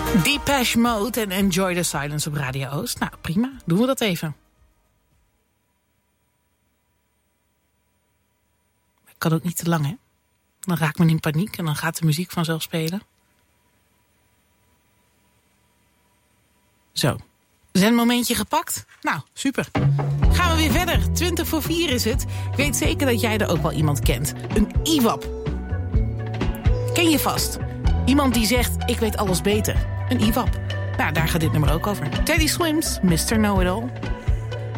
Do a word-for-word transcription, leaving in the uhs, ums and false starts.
Depeche Mode en Enjoy the Silence op Radio Oost. Nou, prima. Doen we dat even. Ik kan ook niet te lang, hè? Dan raakt men in paniek en dan gaat de muziek vanzelf spelen. Zo. Zendmomentje gepakt? Nou, super. Gaan we weer verder. twintig voor vier is het. Ik weet zeker dat jij er ook wel iemand kent. Een I W A P. Ken je vast. Iemand die zegt, ik weet alles beter. Een I W A P. Nou, daar gaat dit nummer ook over. Teddy Swims, mister Know-It-All.